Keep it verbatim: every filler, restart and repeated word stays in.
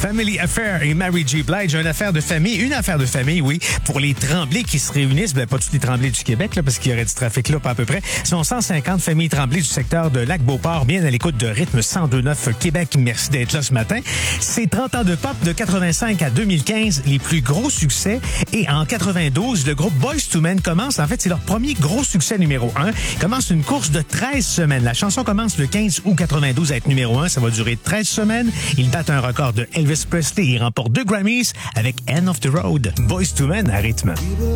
Family Affair et Mary J. Blige, une affaire de famille, une affaire de famille, oui, pour les Tremblay qui se réunissent, ben pas tous les Tremblay du Québec, là, parce qu'il y aurait du trafic là, pas à peu près. Ce sont cent cinquante familles Tremblay du secteur de Lac-Beauport, bien à l'écoute de Rythme cent deux neuf Québec. Merci d'être là ce matin. C'est trente ans de pop de quatre-vingt-cinq à deux mille quinze, les plus gros succès. Et en quatre-vingt-douze, le groupe Boyz two Men commence, en fait, c'est leur premier gros succès numéro un. Commence une course de treize semaines. La chanson commence le quinze août quatre-vingt-douze à être numéro un. Ça va durer treize semaines. Il battent un record de Elvis Presley. Il remporte deux Grammys avec End of the Road. Boyz two Men à rythme.